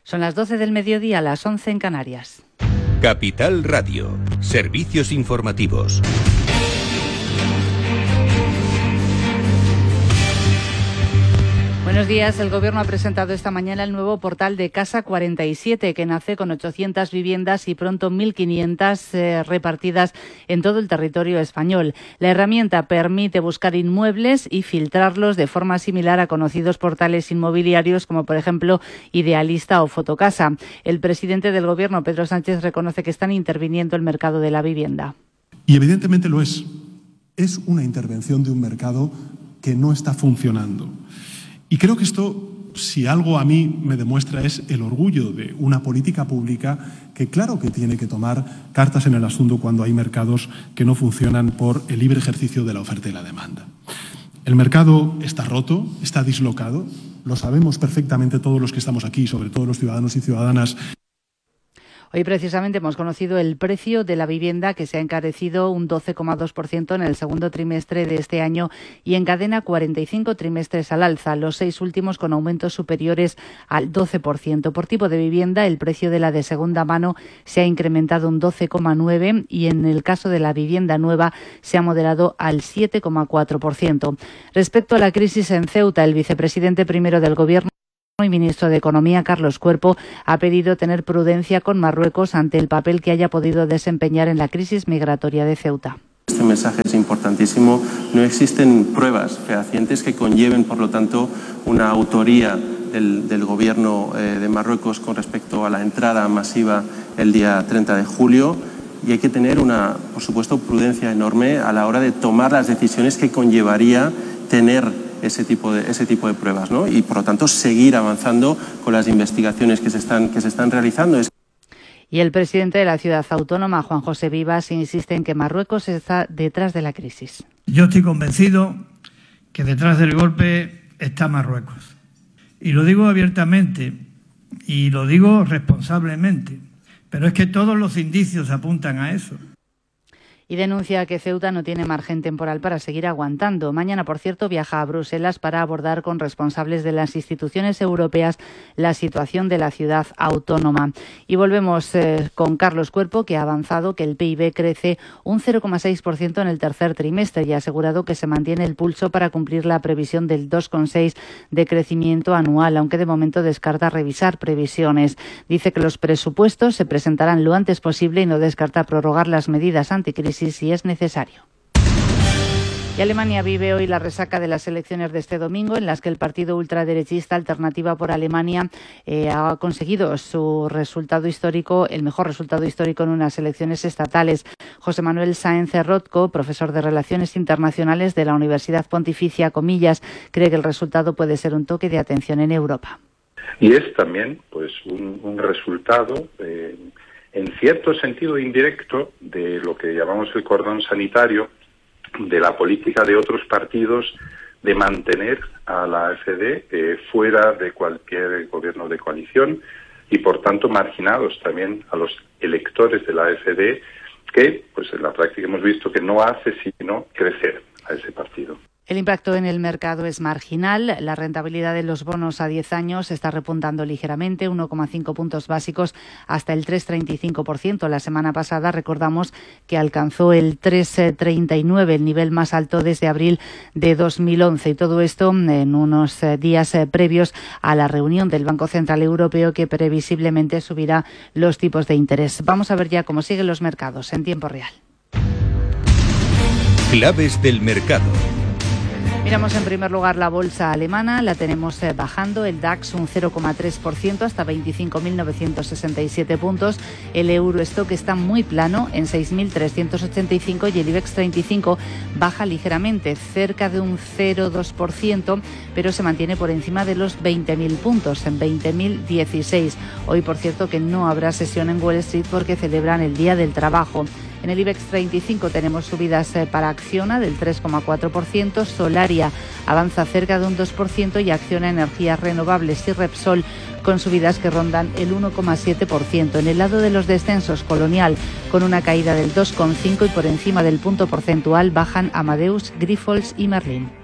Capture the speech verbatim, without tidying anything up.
Son las doce del mediodía, las once en Canarias. Capital Radio, servicios informativos. Buenos días. El Gobierno ha presentado esta mañana el nuevo portal de Casa cuarenta y siete, que nace con ochocientas viviendas y pronto mil quinientas eh, repartidas en todo el territorio español. La herramienta permite buscar inmuebles y filtrarlos de forma similar a conocidos portales inmobiliarios como, por ejemplo, Idealista o Fotocasa. El presidente del Gobierno, Pedro Sánchez, reconoce que están interviniendo el mercado de la vivienda. Y evidentemente lo es. Es una intervención de un mercado que no está funcionando. Y creo que esto, si algo a mí me demuestra, es el orgullo de una política pública que claro que tiene que tomar cartas en el asunto cuando hay mercados que no funcionan por el libre ejercicio de la oferta y la demanda. El mercado está roto, está dislocado, lo sabemos perfectamente todos los que estamos aquí, sobre todo los ciudadanos y ciudadanas. Hoy precisamente hemos conocido el precio de la vivienda, que se ha encarecido un doce coma dos por ciento en el segundo trimestre de este año y encadena cuarenta y cinco trimestres al alza, los seis últimos con aumentos superiores al doce por ciento. Por tipo de vivienda, el precio de la de segunda mano se ha incrementado un doce coma nueve por ciento y en el caso de la vivienda nueva se ha moderado al siete coma cuatro por ciento. Respecto a la crisis en Ceuta, el vicepresidente primero del Gobierno y ministro de Economía, Carlos Cuerpo, ha pedido tener prudencia con Marruecos ante el papel que haya podido desempeñar en la crisis migratoria de Ceuta. Este mensaje es importantísimo. No existen pruebas fehacientes que conlleven, por lo tanto, una autoría del, del Gobierno eh, de Marruecos con respecto a la entrada masiva el día treinta de julio. Y hay que tener una, por supuesto, prudencia enorme a la hora de tomar las decisiones que conllevaría tener ese tipo de, ese tipo de pruebas, ¿no? Y, por lo tanto, seguir avanzando con las investigaciones que se están, que se están realizando. Y el presidente de la ciudad autónoma, Juan José Vivas, insiste en que Marruecos está detrás de la crisis. Yo estoy convencido que detrás del golpe está Marruecos. Y lo digo abiertamente y lo digo responsablemente, pero es que todos los indicios apuntan a eso. Y denuncia que Ceuta no tiene margen temporal para seguir aguantando. Mañana, por cierto, viaja a Bruselas para abordar con responsables de las instituciones europeas la situación de la ciudad autónoma. Y volvemos eh, con Carlos Cuerpo, que ha avanzado que el P I B crece un cero coma seis por ciento en el tercer trimestre y ha asegurado que se mantiene el pulso para cumplir la previsión del dos coma seis por ciento de crecimiento anual, aunque de momento descarta revisar previsiones. Dice que los presupuestos se presentarán lo antes posible y no descarta prorrogar las medidas anticrisis si es necesario. Y Alemania vive hoy la resaca de las elecciones de este domingo, en las que el partido ultraderechista Alternativa por Alemania eh, ha conseguido su resultado histórico, el mejor resultado histórico en unas elecciones estatales. José Manuel Sáenz Rotko, profesor de Relaciones Internacionales de la Universidad Pontificia Comillas, cree que el resultado puede ser un toque de atención en Europa. Y es también pues un, un resultado eh, en cierto sentido indirecto de lo que llamamos el cordón sanitario de la política de otros partidos de mantener a la A F D eh, fuera de cualquier gobierno de coalición y por tanto marginados también a los electores de la A F D, que pues en la práctica hemos visto que no hace sino crecer a ese partido. El impacto en el mercado es marginal. La rentabilidad de los bonos a diez años está repuntando ligeramente, uno coma cinco puntos básicos hasta el tres coma treinta y cinco por ciento. La semana pasada recordamos que alcanzó el tres coma treinta y nueve por ciento, el nivel más alto desde abril de dos mil once. Y todo esto en unos días previos a la reunión del Banco Central Europeo, que previsiblemente subirá los tipos de interés. Vamos a ver ya cómo siguen los mercados en tiempo real. Claves del mercado. Miramos en primer lugar la bolsa alemana, la tenemos eh, bajando, el DAX un cero coma tres por ciento hasta veinticinco mil novecientos sesenta y siete puntos, el Eurostock está muy plano en seis mil trescientos ochenta y cinco y el IBEX treinta y cinco baja ligeramente, cerca de un cero coma dos por ciento, pero se mantiene por encima de los veinte mil puntos, en veinte mil dieciséis. Hoy, por cierto, que no habrá sesión en Wall Street porque celebran el Día del Trabajo. En el IBEX treinta y cinco tenemos subidas para Acciona del tres coma cuatro por ciento, Solaria avanza cerca de un dos por ciento y Acciona Energías Renovables y Repsol con subidas que rondan el uno coma siete por ciento. En el lado de los descensos, Colonial con una caída del dos coma cinco por ciento y por encima del punto porcentual bajan Amadeus, Grifols y Merlin.